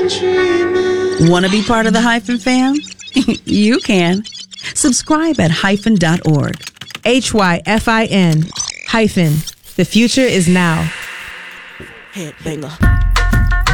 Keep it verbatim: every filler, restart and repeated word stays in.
Want to be part of the Hyphen fam? You can. Subscribe at hyphen dot org. H Y F I N hyphen. The future is now. Headbanger.